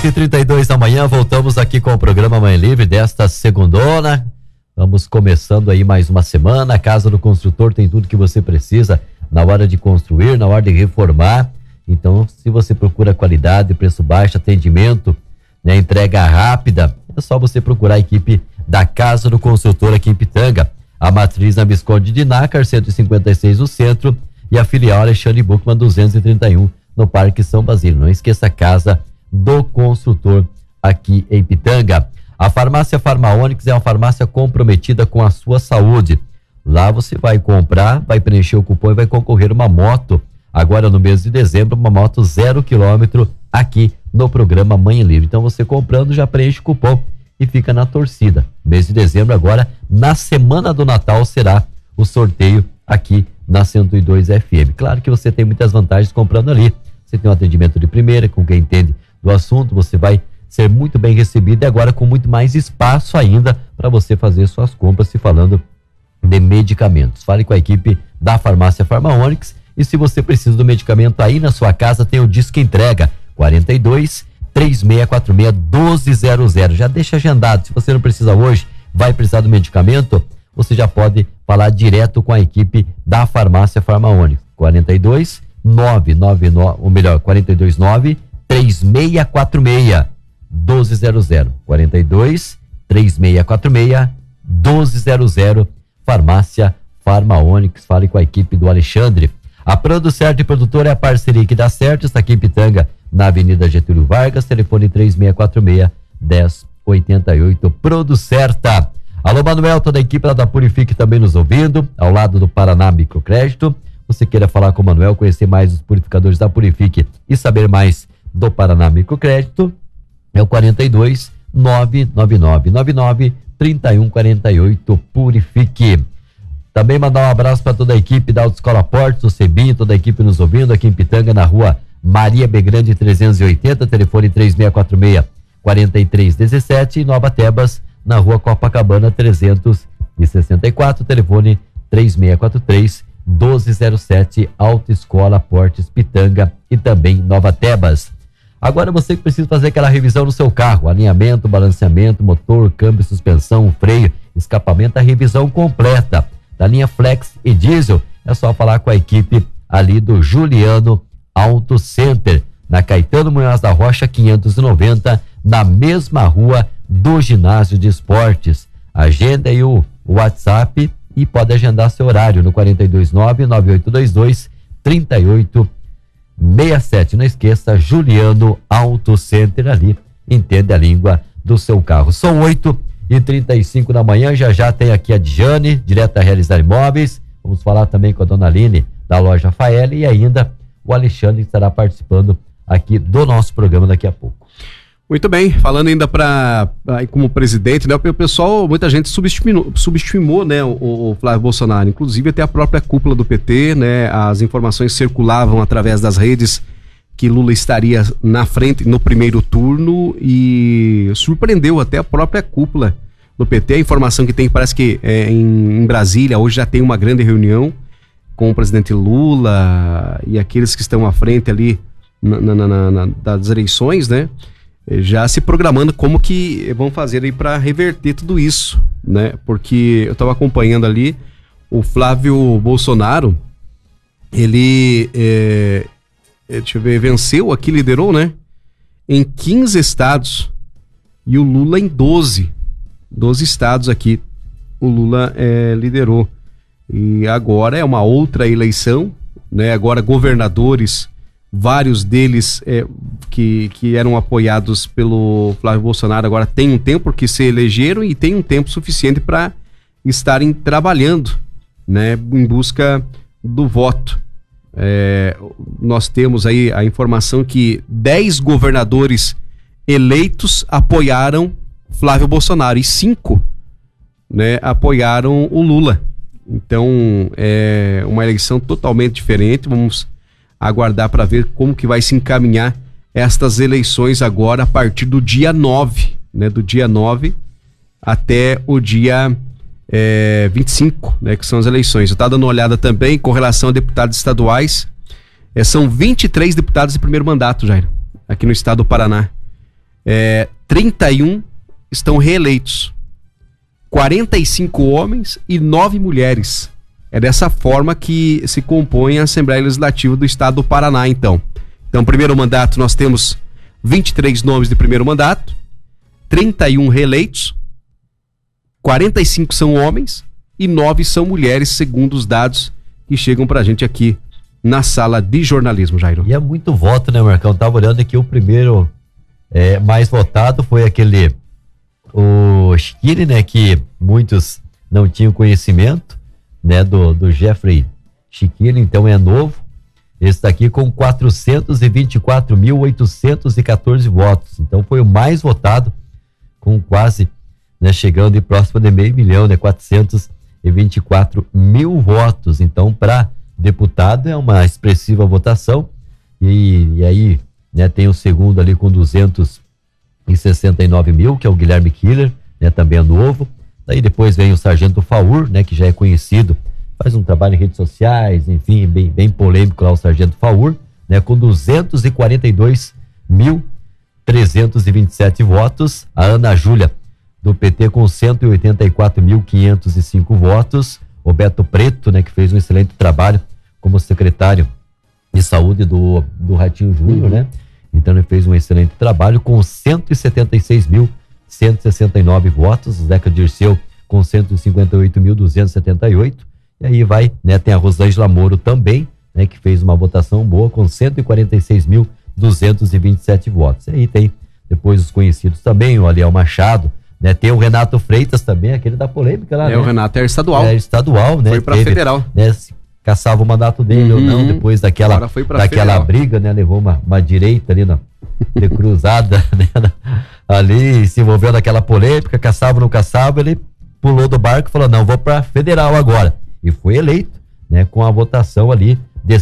8h32 da manhã, voltamos aqui com o programa Manhã Livre desta segundona. Vamos começando aí mais uma semana. A Casa do Construtor tem tudo que você precisa na hora de construir, na hora de reformar. Então, se você procura qualidade, preço baixo, atendimento, né, entrega rápida, é só você procurar a equipe da Casa do Construtor aqui em Pitanga. A matriz na Visconde de Nácar, 156 no centro, e a filial Alexandre Buchmann, 231 no Parque São Basílio. Não esqueça a Casa do Construtor aqui em Pitanga. A farmácia Farmaonix é uma farmácia comprometida com a sua saúde. Lá você vai comprar, vai preencher o cupom e vai concorrer uma moto. Agora no mês de dezembro, uma moto 0 km aqui no programa Manhã Livre. Então você comprando já preenche o cupom e fica na torcida. Mês de dezembro agora, na semana do Natal, será o sorteio aqui na 102 FM. Claro que você tem muitas vantagens comprando ali. Você tem um atendimento de primeira, com quem entende do assunto, você vai ser muito bem recebido e agora com muito mais espaço ainda para você fazer suas compras, se falando de medicamentos. Fale com a equipe da farmácia Farmaonix e se você precisa do medicamento aí na sua casa, tem o Disque Entrega 42 3646 1200. Já deixa agendado. Se você não precisa hoje, vai precisar do medicamento, você já pode falar direto com a equipe da farmácia Farmaonix. 42 999, ou melhor, 429 3646 1200. 42 3646 1200. Farmácia Farmaonix. Fale com a equipe do Alexandre. A Producerto e Produtora é a parceria que dá certo. Está aqui em Pitanga, na Avenida Getúlio Vargas, telefone 3646 1088. Producerta. Alô, Manuel, toda a equipe lá da Purifique também nos ouvindo, ao lado do Paraná Microcrédito. Você queira falar com o Manuel, conhecer mais os purificadores da Purifique e saber mais do Paraná Microcrédito, é o 42 99999 3148 Purifique. Também mandar um abraço para toda a equipe da Autoescola Portes, o Cebinho, toda a equipe nos ouvindo aqui em Pitanga, na rua Maria Begrande 380, telefone 3646 4317, e Nova Tebas, na rua Copacabana 364, telefone 3643 1207, Autoescola Portes Pitanga e também Nova Tebas. Agora você que precisa fazer aquela revisão no seu carro, alinhamento, balanceamento, motor, câmbio, suspensão, freio, escapamento, a revisão completa da linha Flex e Diesel, é só falar com a equipe ali do Juliano Auto Center, na Caetano Munhoz da Rocha 590, na mesma rua do Ginásio de Esportes. Agenda aí o WhatsApp e pode agendar seu horário no 429-9822-3867. Não esqueça, Juliano Auto Center, ali entende a língua do seu carro. São 8h35 da manhã, já tem aqui a Diane, direto da Realizar Imóveis. Vamos falar também com a dona Aline, da loja Fael, e ainda o Alexandre estará participando aqui do nosso programa daqui a pouco. Muito bem, falando ainda como presidente, né, o pessoal, muita gente subestimou, né, o Flávio Bolsonaro, inclusive até a própria cúpula do PT, né, as informações circulavam através das redes que Lula estaria na frente no primeiro turno e surpreendeu até a própria cúpula do PT. A informação que tem, parece que em Brasília hoje já tem uma grande reunião com o presidente Lula e aqueles que estão à frente ali das eleições, né, já se programando como que vão fazer aí para reverter tudo isso, né? Porque eu estava acompanhando ali o Flávio Bolsonaro, ele deixa eu ver, venceu aqui, liderou, né? Em 15 estados e o Lula em 12 estados aqui o Lula liderou. E agora é uma outra eleição, né? Agora governadores, vários deles que eram apoiados pelo Flávio Bolsonaro agora tem um tempo porque se elegeram e tem um tempo suficiente para estarem trabalhando, né, em busca do voto. Nós temos aí a informação que 10 governadores eleitos apoiaram Flávio Bolsonaro e 5, né, apoiaram o Lula. Então é uma eleição totalmente diferente. Vamos aguardar para ver como que vai se encaminhar estas eleições agora a partir do dia 9, né, do dia 9 até o dia 25, né, que são as eleições. Eu estava dando uma olhada também com relação a deputados estaduais, são 23 deputados de primeiro mandato, Jair, aqui no estado do Paraná. 31 estão reeleitos. 45 homens e 9 mulheres. É dessa forma que se compõe a Assembleia Legislativa do Estado do Paraná, então. Então, primeiro mandato, nós temos 23 nomes de primeiro mandato, 31 reeleitos, 45 são homens e 9 são mulheres, segundo os dados que chegam pra gente aqui na sala de jornalismo, Jairo. E é muito voto, né, Marcão? Tava olhando aqui, o primeiro mais votado foi o Chiquini, né, que muitos não tinham conhecimento, né, do Jeffrey Chiquini, então é novo. Esse daqui com 424.814 votos, então foi o mais votado, com quase, né, chegando próximo de meio milhão, né, 424 mil votos. Então, para deputado é uma expressiva votação. E aí, né, tem o segundo ali com 269 mil, que é o Guilherme Killer, né, também é novo. Daí depois vem o Sargento Faur, né, que já é conhecido, faz um trabalho em redes sociais, enfim, bem polêmico lá o Sargento Faur, né, com 242.327 votos. A Ana Júlia, do PT, com 184.505 votos. O Beto Preto, né, que fez um excelente trabalho como secretário de saúde do Ratinho Júnior, né? Então ele fez um excelente trabalho com 176.169 votos. O Zeca Dirceu com 158.278. E aí vai, né? Tem a Rosângela Moro também, né? Que fez uma votação boa com 146.227 votos. E aí tem depois os conhecidos também, o Aliel Machado, né? Tem o Renato Freitas também, aquele da polêmica lá, né? O Renato é estadual. É estadual, né? Foi pra federal. Né? Se caçava o mandato dele ou não, depois daquela briga, né? Levou uma direita ali de cruzada, né? Ali se envolveu naquela polêmica, caçava ou não caçava, ele pulou do barco e falou, não, vou pra federal agora. E foi eleito, né? Com a votação ali de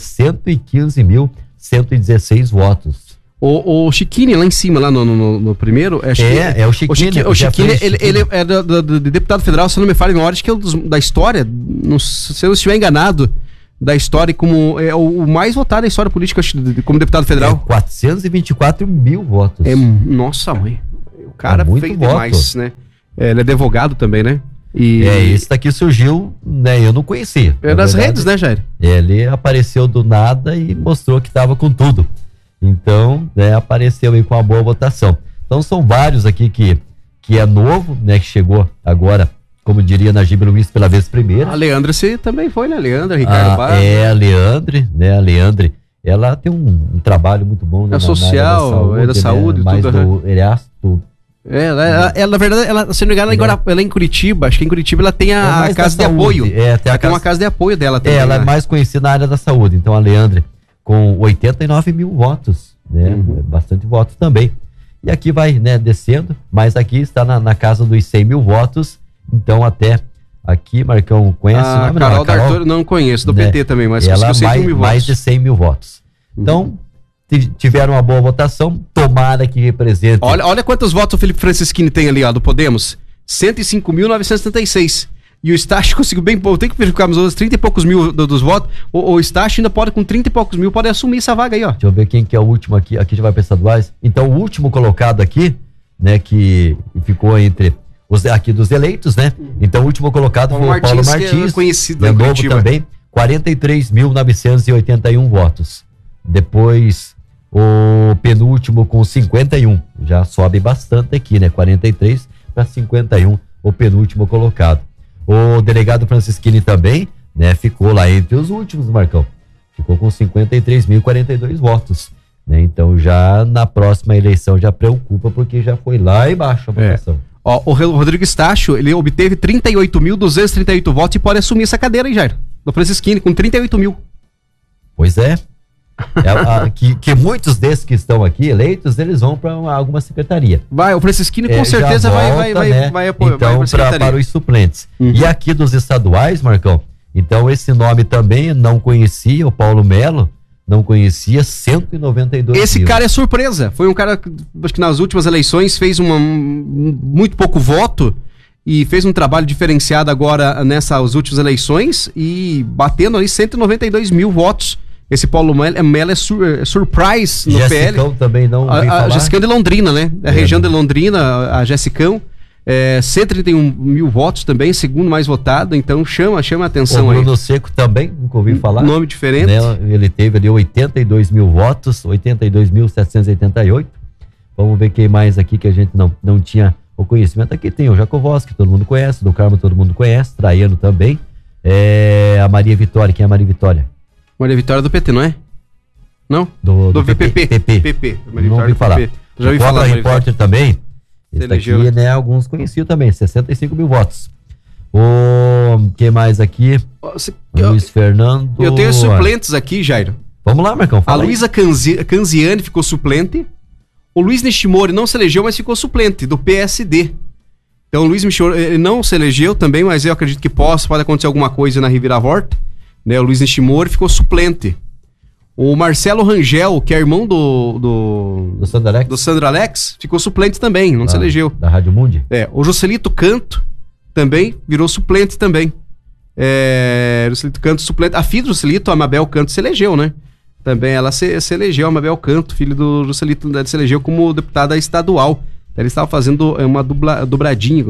115.116 votos. O Chiquini lá em cima, lá no primeiro... É o Chiquini. O Chiquini, ele é do deputado federal, se não me falha a memória, acho que é da história, se eu não estiver enganado, da história, como é o mais votado da história política como deputado federal. 424 mil votos. Nossa, mãe. O cara fez demais, né? Ele é advogado também, né? Esse daqui surgiu, né? Eu não conhecia. É das redes, né, Jair? Ele apareceu do nada e mostrou que estava com tudo. Então, né, apareceu aí com uma boa votação. Então, são vários aqui que é novo, né, que chegou agora, como diria Najib Luiz, pela vez primeira. A Leandra, você também foi, né? Leandra, Ricardo Barros. A Leandre, ela tem um trabalho muito bom, né, social, da saúde, mais tudo. Na verdade, se não me engano, ela é em Curitiba. Acho que em Curitiba ela tem a casa de apoio. Tem uma casa de apoio dela também. Ela é mais conhecida na área da saúde. Então, a Leandre, com 89 mil votos, né? Bastante votos também. E aqui vai, né, descendo, mas aqui está na casa dos 100 mil votos. Então, até aqui, Marcão, conhece o nome? Carol D'Arturo, não conheço, do PT também, mas ela mais de 100 mil votos. Então, tiveram uma boa votação, tomara que represente. Olha quantos votos o Felipe Francischini tem ali, ó, do Podemos. 105.976. E o Stacho conseguiu bem pouco, tem que verificar os outros 30 e poucos mil dos votos. O Stacho ainda pode, com 30 e poucos mil, pode assumir essa vaga aí, ó. Deixa eu ver quem que é o último aqui. Aqui já vai para estaduais. Então, o último colocado aqui, né, que ficou entre os aqui dos eleitos, né? Então, o último colocado foi o Paulo Martins, é conhecido, né, novo também, 43.981 votos. Depois, o penúltimo com 51. Já sobe bastante aqui, né? 43 para 51, o penúltimo colocado. O delegado Francischini também, né, ficou lá entre os últimos, Marcão. Ficou com 53.042 votos. Né? Então, já na próxima eleição já preocupa, porque já foi lá embaixo a votação. O Rodrigo Stacho, ele obteve 38.238 votos e pode assumir essa cadeira aí, Jair. Do Francischini, com 38 mil. Pois é. Que muitos desses que estão aqui eleitos, eles vão para alguma secretaria. O Francischini com certeza vai apoiar. Então, para os suplentes. E aqui dos estaduais, Marcão, então esse nome também não conhecia, o Paulo Melo, não conhecia, 192 Esse mil. Cara é surpresa. Foi um cara que, acho que nas últimas eleições fez muito pouco voto e fez um trabalho diferenciado agora nessas últimas eleições e batendo ali 192 mil votos. Esse Paulo Melo é surprise no PL. Jessicão também não ouvi falar. A Jessicão de Londrina, né? A região de Londrina, a Jessicão. 131 mil votos também, segundo mais votado, então chama a atenção aí. O Bruno Seco também, nunca ouvi falar. Nome diferente. Né? Ele teve ali 82 mil votos, 82.788. Vamos ver quem mais aqui que a gente não tinha o conhecimento. Aqui tem o Jacovosky, que todo mundo conhece, do Carmo todo mundo conhece, Traiano também. A Maria Vitória, quem é a Maria Vitória? Maria Vitória do PT, não é? Não? Do VPP. PP. Não ouvi falar. Já ouvi falar. Repórter também. Esse elegeu, aqui, né, alguns conhecidos também, 65 mil votos. Quem mais aqui? Luiz Fernando. Eu tenho suplentes aqui, Jairo. Vamos lá, Marcão. A Luísa Canziani ficou suplente. O Luiz Nishimori não se elegeu, mas ficou suplente, do PSD. Então o Luiz Nishimori não se elegeu também, mas eu acredito que pode acontecer alguma coisa na reviravolta. Né? O Luiz Nishimori ficou suplente. O Marcelo Rangel, que é irmão do Sandro Alex, ficou suplente também, não se elegeu. Da Rádio Mundi? O Joselito Canto também virou suplente também. Joselito Canto suplente. A filha do Joselito, a Mabel Canto, se elegeu, né? Também ela se elegeu, a Mabel Canto, filho do Joselito, se elegeu como deputada estadual. Ele estava fazendo uma dobradinha.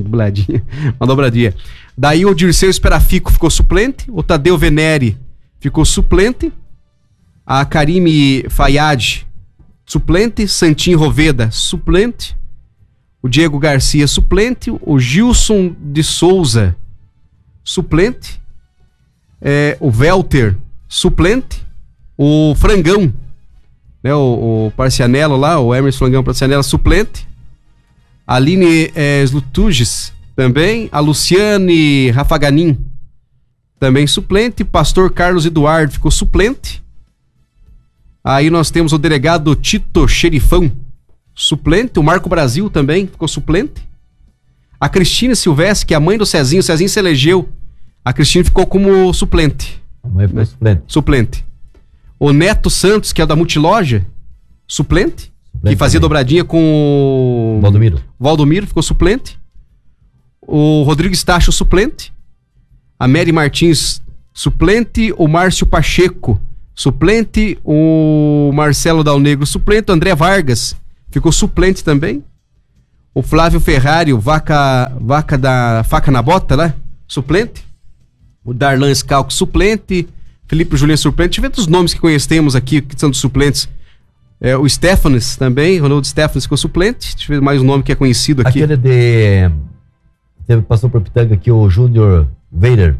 Daí o Dirceu Esperafico ficou suplente, o Tadeu Venere ficou suplente, a Karime Fayad, suplente, Santim Roveda, suplente, o Diego Garcia, suplente, o Gilson de Souza, suplente, o Welter, suplente, o Frangão, né, o Parcianello lá, o Emerson Frangão Parcianello, suplente, a Aline Slutuges também, a Luciane Rafaganin, também suplente, pastor Carlos Eduardo ficou suplente. Aí nós temos o delegado Tito Xerifão, suplente. O Marco Brasil também ficou suplente. A Cristina Silvestre, que é a mãe do Cezinho, o Cezinho se elegeu. A Cristina ficou como suplente. A mãe ficou suplente. Suplente. O Neto Santos, que é da Multiloja, suplente. Que fazia também dobradinha com o Valdomiro, ficou suplente. O Rodrigo Stacho, suplente. A Mary Martins, suplente. O Márcio Pacheco, suplente. O Marcelo Dal Negro, suplente. O André Vargas ficou suplente também. O Flávio Ferrari, o Vaca da Faca na Bota, né? Suplente. O Darlan Scalco, suplente. Felipe Juliano, suplente. Deixa eu ver os nomes que conhecemos aqui, que são dos suplentes. O Stefanes também, Ronaldo Stefanes ficou suplente. Deixa eu ver mais um nome que é conhecido aqui. Aquele Você passou por Pitanga aqui, o Júnior Weiler.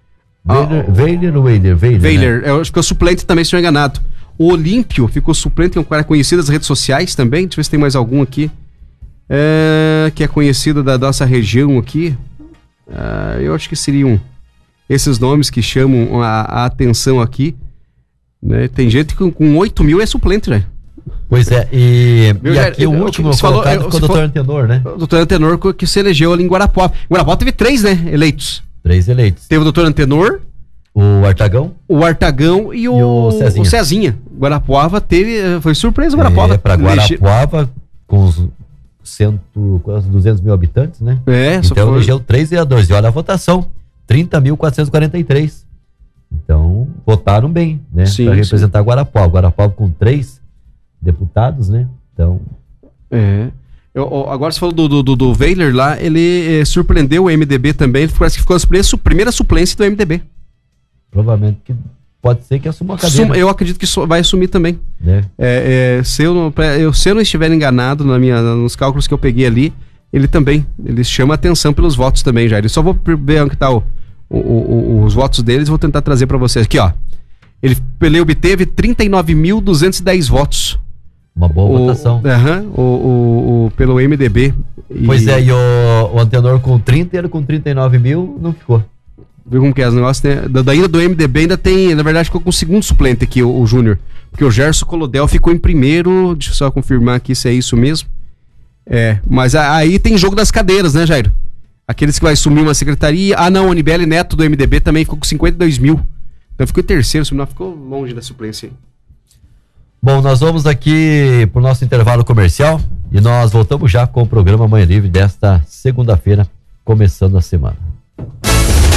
Weiler, né? Ficou suplente também, se não enganado. O Olímpio ficou suplente, é um cara conhecido das redes sociais também. Deixa eu ver se tem mais algum aqui. Que é conhecido da nossa região aqui. Eu acho que seriam esses nomes que chamam a atenção aqui. Né? Tem gente que com 8 mil é suplente, né? Pois é, e aqui o último colocado ficou o doutor Antenor, né? O doutor Antenor que se elegeu ali em Guarapuava. Guarapuava teve 3, né? Eleitos. 3 eleitos. Teve o doutor Antenor, o Artagão e o Cezinha. Guarapuava foi surpresa o Guarapuava. Para Guarapuava, com os 200 mil habitantes, né? Então elegeu 3 vereadores. E olha a votação, 30.443. Então, votaram bem, né? Para representar Guarapuava. Guarapuava com 3 deputados, né? Então... Agora você falou do Weiler lá, ele surpreendeu o MDB também, ele parece que ficou a primeira suplência do MDB. Provavelmente que pode ser que assuma a cadeira. Eu acredito que vai assumir também. Se eu não estiver enganado nos cálculos que eu peguei ali, ele chama atenção pelos votos também, já. Só vou ver onde está os votos deles, vou tentar trazer para vocês. Aqui, ó. Ele obteve 39.210 votos. Uma boa votação. Pelo MDB. Pois e o Antenor com 30 e ele com 39 mil não ficou. Viu como que é os negócios? Daí do MDB ainda tem, na verdade, ficou com o segundo suplente aqui, o Júnior. Porque o Gerson Colodel ficou em primeiro. Deixa eu só confirmar aqui se é isso mesmo. Mas aí tem jogo das cadeiras, né, Jairo? Aqueles que vai assumir uma secretaria. O Anibele Neto do MDB também ficou com 52 mil. Então ficou em terceiro, ficou longe da suplência aí. Bom, nós vamos aqui pro nosso intervalo comercial e nós voltamos já com o programa Manhã Livre desta segunda-feira, começando a semana.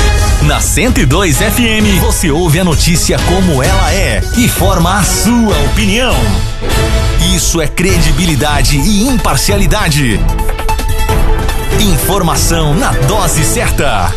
Na 102 FM, você ouve a notícia como ela é e forma a sua opinião. Isso é credibilidade e imparcialidade. Informação na dose certa.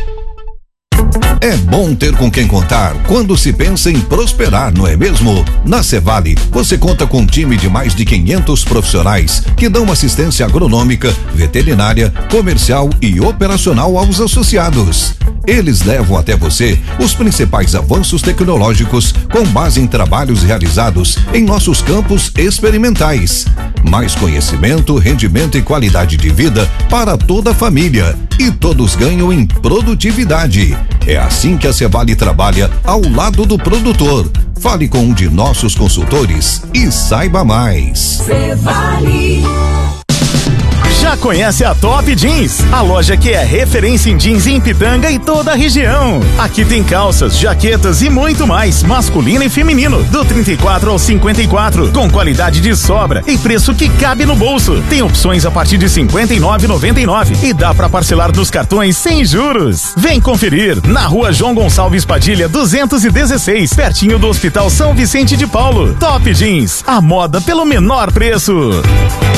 É bom ter com quem contar quando se pensa em prosperar, não é mesmo? Na Cevale, você conta com um time de mais de 500 profissionais que dão assistência agronômica, veterinária, comercial e operacional aos associados. Eles levam até você os principais avanços tecnológicos com base em trabalhos realizados em nossos campos experimentais. Mais conhecimento, rendimento e qualidade de vida para toda a família. E todos ganham em produtividade. É assim que a Cevale trabalha ao lado do produtor. Fale com um de nossos consultores e saiba mais. Cevale. Já conhece a Top Jeans? A loja que é referência em jeans em Pitanga e toda a região. Aqui tem calças, jaquetas e muito mais, masculino e feminino, do 34 ao 54, com qualidade de sobra e preço que cabe no bolso. Tem opções a partir de R$ 59,99 e dá pra parcelar nos cartões sem juros. Vem conferir na Rua João Gonçalves Padilha 216, pertinho do Hospital São Vicente de Paulo. Top Jeans, a moda pelo menor preço.